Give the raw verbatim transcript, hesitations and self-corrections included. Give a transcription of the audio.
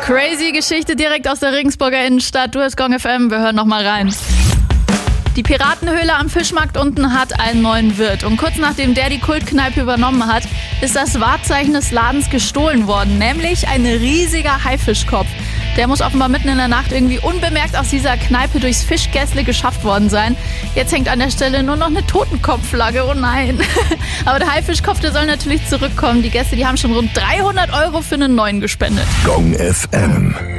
Crazy Geschichte direkt aus der Regensburger Innenstadt. Du hörst Gong F M, wir hören noch mal rein. Die Piratenhöhle am Fischmarkt unten hat einen neuen Wirt. Und kurz nachdem der die Kultkneipe übernommen hat, ist das Wahrzeichen des Ladens gestohlen worden. Nämlich ein riesiger Haifischkopf. Der muss offenbar mitten in der Nacht irgendwie unbemerkt aus dieser Kneipe durchs Fischgässle geschafft worden sein. Jetzt hängt an der Stelle nur noch eine Totenkopfflagge. Oh nein. Aber der Haifischkopf, der soll natürlich zurückkommen. Die Gäste, die haben schon rund dreihundert Euro für einen neuen gespendet. Gong F M.